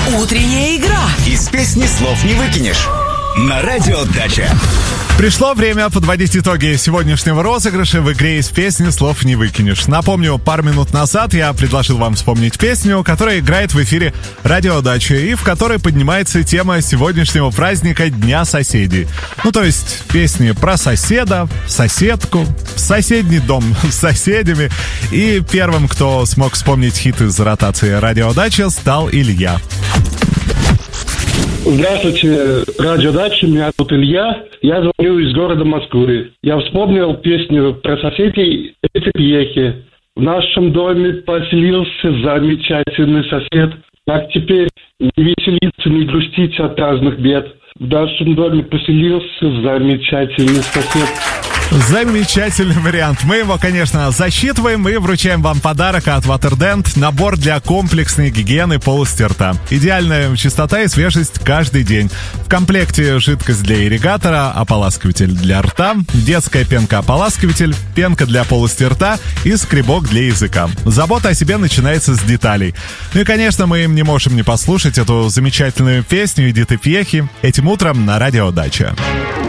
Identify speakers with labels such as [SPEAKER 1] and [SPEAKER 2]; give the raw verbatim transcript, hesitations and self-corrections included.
[SPEAKER 1] Утренняя игра.
[SPEAKER 2] Из песни слов не выкинешь. На Радио Дача.
[SPEAKER 3] Пришло время подводить итоги сегодняшнего розыгрыша в игре «Из песни слов не выкинешь». Напомню, пару минут назад я предложил вам вспомнить песню, которая играет в эфире Радио Дача и в которой поднимается тема сегодняшнего праздника Дня соседей. Ну, то есть песни про соседа, соседку, соседний дом с соседями. И первым, кто смог вспомнить хит из ротации Радио Дача, стал Илья.
[SPEAKER 4] Здравствуйте, Радио Дача, меня зовут Илья, я звоню из города Москвы. Я вспомнил песню про соседей «Эти пьехи». В нашем доме поселился замечательный сосед. Как теперь не веселиться, не грустить от разных бед? В нашем доме поселился замечательный сосед.
[SPEAKER 3] Замечательный вариант. Мы его, конечно, засчитываем и вручаем вам подарок от Waterдent. Набор для комплексной гигиены полости рта. Идеальная чистота и свежесть каждый день. В комплекте жидкость для ирригатора, ополаскиватель для рта, детская пенка-ополаскиватель, пенка для полости рта и скребок для языка. Забота о себе начинается с деталей. Ну и, конечно, мы не можем не послушать эту замечательную песню «Эдиты Пьехи» этим утром на Радио Дача.